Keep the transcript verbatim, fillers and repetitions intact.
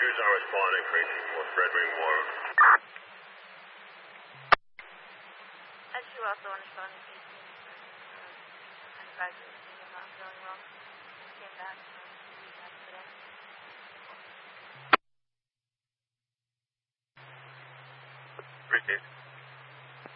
Tucson responding, precinct four, Red Wing one. And you also responding, eighteen, and five years, you're not feeling well. Came back from the accident. Received.